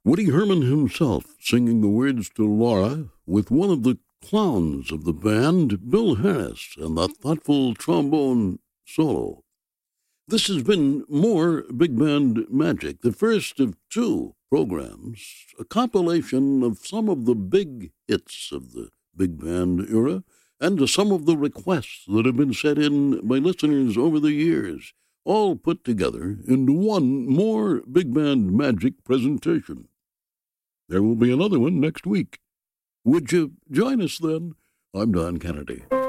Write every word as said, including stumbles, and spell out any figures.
Woody Herman himself singing the words to Laura with one of the clowns of the band, Bill Harris, and the thoughtful trombone solo. This has been more Big Band Magic, the first of two programs, a compilation of some of the big hits of the big band era and some of the requests that have been set in by listeners over the years, all put together into one more Big Band Magic presentation. There will be another one next week. Would you join us then? I'm Don Kennedy.